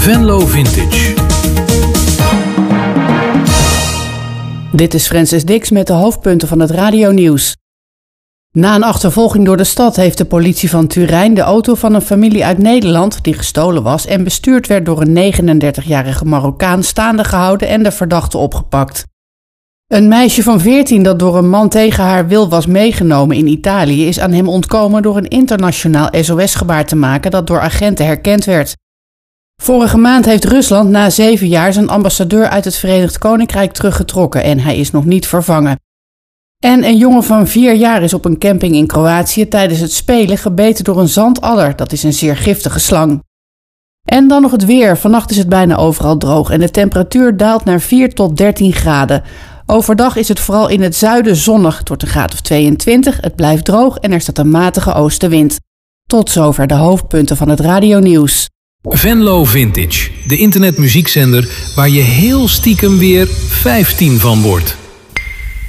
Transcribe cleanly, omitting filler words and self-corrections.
Venlo Vintage. Dit is Francis Dix met de hoofdpunten van het radionieuws. Na een achtervolging door de stad heeft de politie van Turijn de auto van een familie uit Nederland, die gestolen was en bestuurd werd door een 39-jarige Marokkaan, staande gehouden en de verdachte opgepakt. Een meisje van 14 dat door een man tegen haar wil was meegenomen in Italië is aan hem ontkomen door een internationaal SOS-gebaar te maken dat door agenten herkend werd. Vorige maand heeft Rusland na 7 jaar zijn ambassadeur uit het Verenigd Koninkrijk teruggetrokken en hij is nog niet vervangen. En een jongen van 4 jaar is op een camping in Kroatië tijdens het spelen gebeten door een zandadder, dat is een zeer giftige slang. En dan nog het weer. Vannacht is het bijna overal droog en de temperatuur daalt naar 4 tot 13 graden. Overdag is het vooral in het zuiden zonnig, het wordt een graad of 22, het blijft droog en er staat een matige oostenwind. Tot zover de hoofdpunten van het radionieuws. Venlo Vintage, de internetmuziekzender waar je heel stiekem weer 15 van wordt.